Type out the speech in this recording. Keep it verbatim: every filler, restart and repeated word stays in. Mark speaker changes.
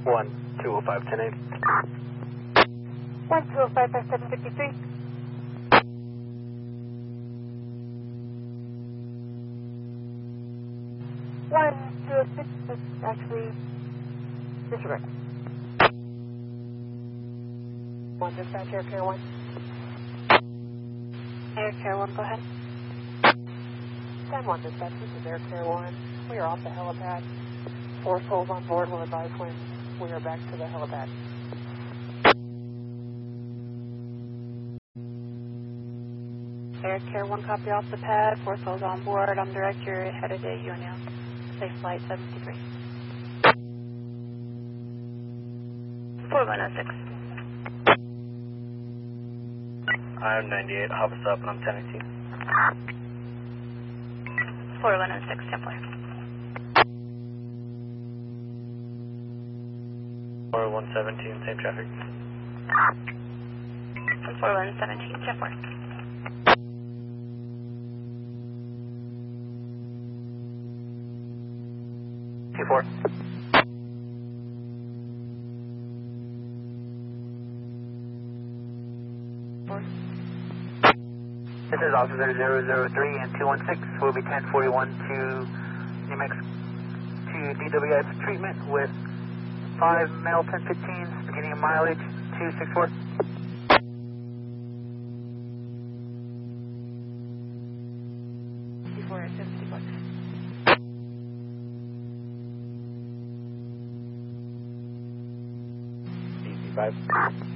Speaker 1: one two oh five, ten eighty.
Speaker 2: one two oh five, five seven fifty-three. one two oh six, that's actually disregard. one dispatch, Air Care one. Air Care one, go ahead.
Speaker 3: San Juan dispatch, this is Air Care one. We are off the helipad. Four souls on board will advise when we are back to the helipad.
Speaker 2: Air Care one, copy off the pad. Four souls on board. I'm direct. You're headed to Union. Safe flight seventy-three. four one oh six.
Speaker 1: I'm ninety-eight, hop us up and I'm ten eighteen.
Speaker 2: four one oh six, Templar.
Speaker 1: four one seventeen, same traffic.
Speaker 2: four one seventeen, Templar.
Speaker 1: two four. This is Officer zero zero three and two one six. We'll be ten forty-one to New Mexico to D W I for treatment with five male ten fifteens, beginning of mileage two six four.
Speaker 2: fifty-four at seventy-one.
Speaker 1: D C five.